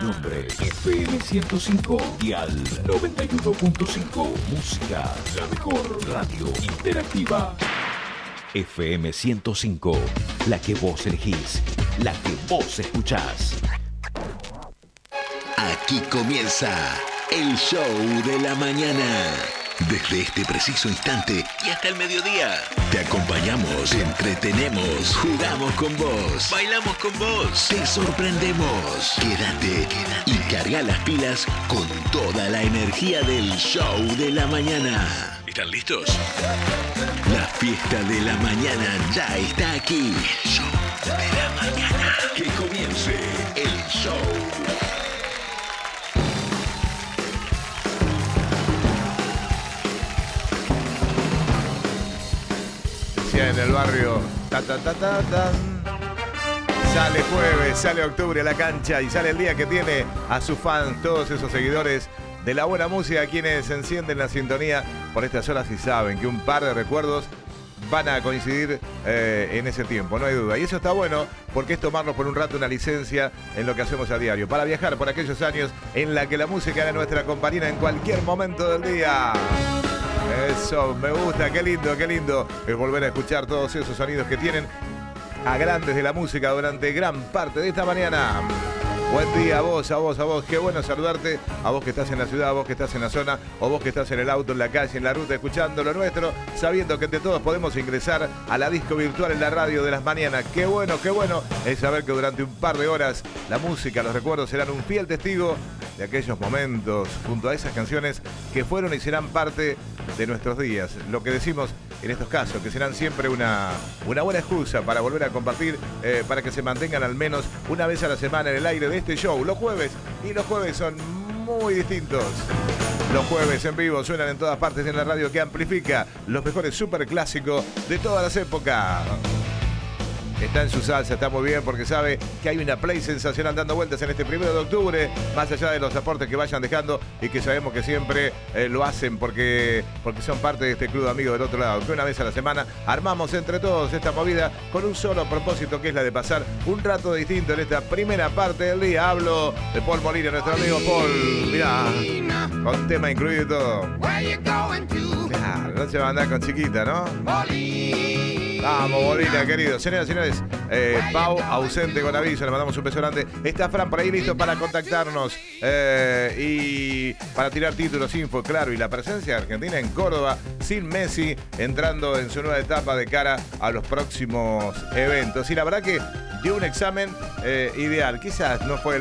nombre, FM 105 y al 91.5. Música, la mejor radio interactiva. FM 105, la que vos elegís, la que vos escuchás. Aquí comienza el show de la mañana. Desde este preciso instante y hasta el mediodía, te acompañamos, te entretenemos, jugamos con vos, bailamos con vos, te sorprendemos. Quédate y carga las pilas con toda la energía del show de la mañana. ¿Están listos? La fiesta de la mañana ya está aquí. El show de la mañana. Que comience el show. En el barrio, sale jueves, sale octubre a la cancha y sale el día que tiene a sus fans, todos esos seguidores de la buena música, quienes encienden la sintonía por estas horas y saben que un par de recuerdos van a coincidir en ese tiempo, no hay duda. Y eso está bueno porque es tomarnos por un rato una licencia en lo que hacemos a diario, para viajar por aquellos años en la que la música era nuestra compañera en cualquier momento del día. Eso, me gusta, qué lindo es volver a escuchar todos esos sonidos que tienen a grandes de la música durante gran parte de esta mañana. Buen día a vos, qué bueno saludarte, a vos que estás en la ciudad, a vos que estás en la zona, o vos que estás en el auto, en la calle, en la ruta, escuchando lo nuestro, sabiendo que entre todos podemos ingresar a la disco virtual en la radio de las mañanas. Qué bueno es saber que durante un par de horas la música, los recuerdos serán un fiel testigo de aquellos momentos, junto a esas canciones que fueron y serán parte de nuestros días. Lo que decimos en estos casos, que serán siempre una buena excusa para volver a compartir, para que se mantengan al menos una vez a la semana en el aire de este show, los jueves, y los jueves son muy distintos. Los jueves en vivo suenan en todas partes en la radio que amplifica los mejores superclásicos de todas las épocas. Está en su salsa, está muy bien porque sabe que hay una play sensacional dando vueltas en este 1 de octubre, más allá de los aportes que vayan dejando y que sabemos que siempre lo hacen porque son parte de este club de amigos del otro lado, que una vez a la semana armamos entre todos esta movida con un solo propósito, que es la de pasar un rato distinto en esta primera parte del día. Hablo de Paul Molina, nuestro amigo Paul, mirá, con tema incluido y todo. Claro, no se va a andar con chiquita, ¿no? Vamos, Molina, querido. Señoras y señores, Pau, ausente con aviso, le mandamos un beso grande. Está Fran por ahí listo para contactarnos y para tirar títulos, info, claro, y la presencia de Argentina en Córdoba, sin Messi, entrando en su nueva etapa de cara a los próximos eventos. Y la verdad que dio un examen ideal. Quizás no fue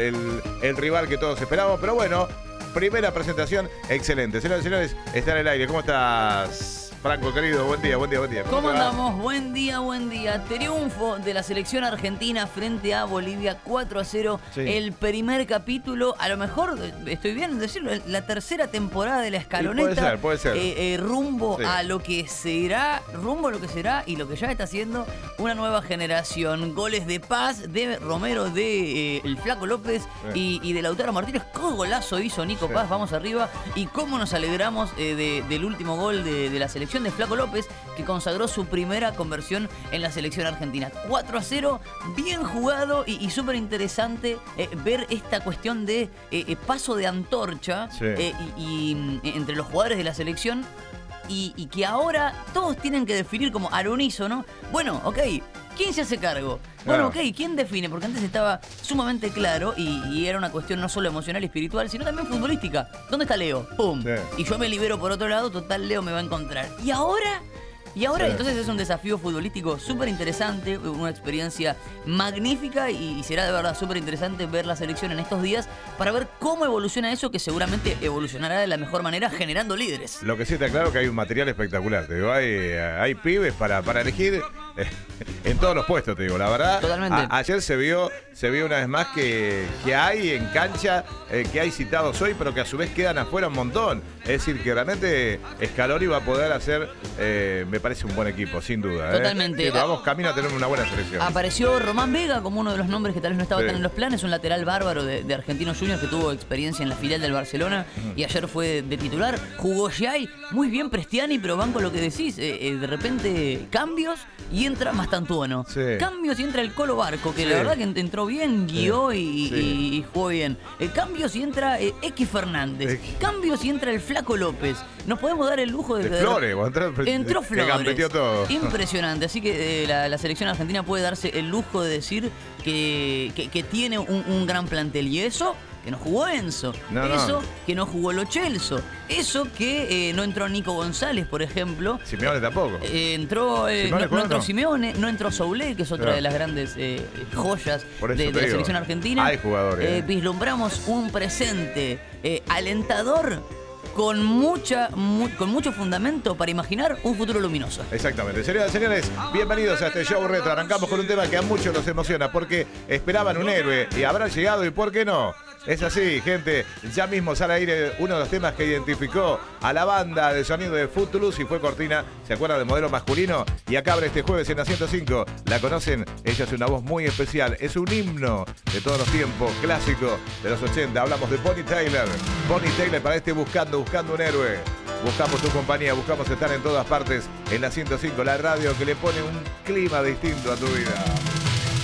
el rival que todos esperábamos, pero bueno, primera presentación excelente. Señoras y señores, está en el aire. ¿Cómo estás, Franco, querido? Buen día. ¿Cómo andamos? Buen día. Triunfo de la selección argentina frente a Bolivia, 4-0. Sí. El primer capítulo, a lo mejor, estoy bien en decirlo, la tercera temporada de la escaloneta. Puede ser. Rumbo a lo que será, y lo que ya está haciendo una nueva generación. Goles de Paz, de Romero, de el Flaco López y de Lautaro Martínez. ¡Qué golazo hizo Nico Paz! Vamos arriba. Y cómo nos alegramos del último gol de la selección de Flaco López, que consagró su primera conversión en la selección argentina. 4-0, bien jugado y súper interesante ver esta cuestión de paso de antorcha y entre los jugadores de la selección y que ahora todos tienen que definir como al unísono. Bueno, ok, ¿quién se hace cargo? Bueno, ok, ¿quién define? Porque antes estaba sumamente claro y era una cuestión no solo emocional y espiritual, sino también futbolística. ¿Dónde está Leo? ¡Pum! Sí. Y yo me libero por otro lado, total, Leo me va a encontrar. ¿Y ahora? Entonces es un desafío futbolístico súper interesante, una experiencia magnífica y será de verdad súper interesante ver la selección en estos días para ver cómo evoluciona eso, que seguramente evolucionará de la mejor manera generando líderes. Lo que sí está claro que hay un material espectacular, te digo, hay pibes para elegir en todos los puestos, te digo, la verdad. Totalmente. Ayer se vio una vez más que hay en cancha, que hay citados hoy, pero que a su vez quedan afuera un montón. Es decir, que realmente Scaloni va a poder hacer, me parece un buen equipo, sin duda. Totalmente. Vamos camino a tener una buena selección. Apareció Román Vega como uno de los nombres que tal vez no estaba tan en los planes, un lateral bárbaro de Argentinos Juniors que tuvo experiencia en la filial del Barcelona y ayer fue de titular. Jugó Giai, muy bien Prestiani, pero van con lo que decís, de repente cambios y si entra Mastantuono. Sí. Cambio si entra el Colo Barco, que Sí. la verdad que entró bien, guió Sí. y jugó bien. Cambio si entra X Fernández. Cambio si entra el Flaco López. Nos podemos dar el lujo de... De Flores, Entró que Flores. gambeteó todo. Impresionante. Así que la selección argentina puede darse el lujo de decir que tiene un gran plantel. Y eso, que no jugó Enzo. Eso, que no jugó Lo Celso. Eso, que no entró Nico González, por ejemplo. Simeone tampoco. No entró Simeone, no entró Soulé, que es otra de las grandes joyas de la selección argentina. Hay jugadores. Vislumbramos un presente alentador con mucho fundamento para imaginar un futuro luminoso. Exactamente. Señoras y señores, bienvenidos a este show retro. Arrancamos con un tema que a muchos los emociona porque esperaban un héroe y habrá llegado y ¿por qué no? Es así, gente. Ya mismo sale al aire uno de los temas que identificó a la banda de sonido de Footloose y fue cortina, ¿se acuerdan del modelo masculino? Y acá abre este jueves en la 105. ¿La conocen? Ella es una voz muy especial. Es un himno de todos los tiempos, clásico de los 80. Hablamos de Bonnie Tyler. Bonnie Tyler para este buscando un héroe. Buscamos tu compañía, buscamos estar en todas partes en la 105, la radio que le pone un clima distinto a tu vida.